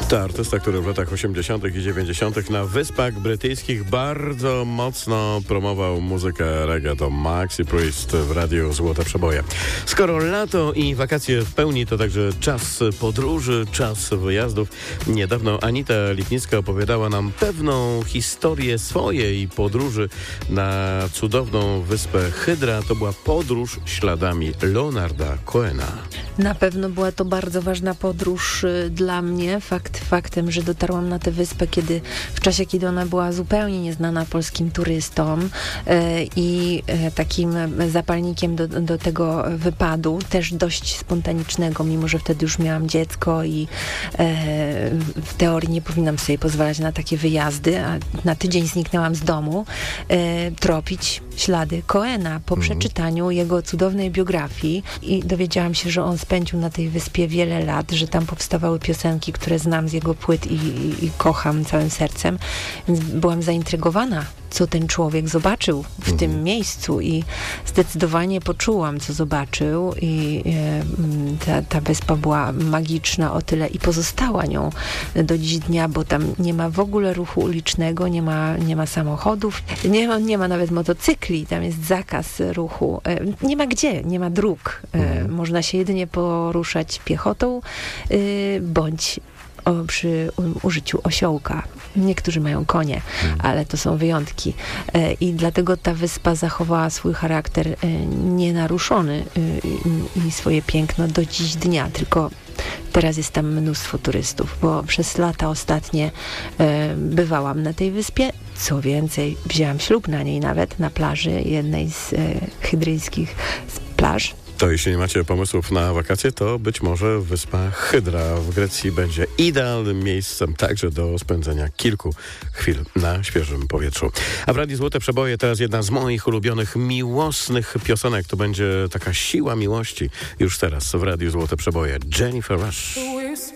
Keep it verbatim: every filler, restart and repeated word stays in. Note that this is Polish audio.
To artysta, który w latach osiemdziesiątych i dziewięćdziesiątych na Wyspach Brytyjskich bardzo mocno promował muzykę reggae. To Maxi Priest w radiu Złote Przeboje. Skoro lato i wakacje w pełni, to także czas podróży, czas wyjazdów. Niedawno Anita Lipnicka opowiadała nam pewną historię swojej podróży na cudowną wyspę Hydra. To była podróż śladami Leonarda Cohena. Na pewno była to bardzo ważna podróż y, dla mnie. Fakt faktem, że dotarłam na tę wyspę, kiedy w czasie, kiedy ona była zupełnie nieznana polskim turystom y, i y, takim zapalnikiem do, do tego wypadu, też dość spontanicznego, mimo że wtedy już miałam dziecko i y, w teorii nie powinnam sobie pozwalać na takie wyjazdy, a na tydzień zniknęłam z domu, y, tropić ślady Cohena po mhm. przeczytaniu jego cudownej biografii i dowiedziałam się, że on spędził na tej wyspie wiele lat, że tam powstawały piosenki, które znam z jego płyt i, i, i kocham całym sercem. Więc byłam zaintrygowana, co ten człowiek zobaczył w mhm. tym miejscu i zdecydowanie poczułam, co zobaczył i e, ta, ta wyspa była magiczna o tyle i pozostała nią do dziś dnia, bo tam nie ma w ogóle ruchu ulicznego, nie ma, nie ma samochodów, nie ma, nie ma nawet motocykli, tam jest zakaz ruchu, e, nie ma gdzie, nie ma dróg. E, mhm. Można się jedynie poruszać piechotą e, bądź O, przy użyciu osiołka. Niektórzy mają konie, ale to są wyjątki. E, I dlatego ta wyspa zachowała swój charakter e, nienaruszony e, i swoje piękno do dziś dnia. Tylko teraz jest tam mnóstwo turystów, bo przez lata ostatnie e, bywałam na tej wyspie. Co więcej, wzięłam ślub na niej nawet, na plaży jednej z e, hydryjskich z plaż. To jeśli nie macie pomysłów na wakacje, to być może wyspa Hydra w Grecji będzie idealnym miejscem także do spędzenia kilku chwil na świeżym powietrzu. A w Radiu Złote Przeboje teraz jedna z moich ulubionych miłosnych piosenek. To będzie taka siła miłości już teraz w Radiu Złote Przeboje. Jennifer Rush.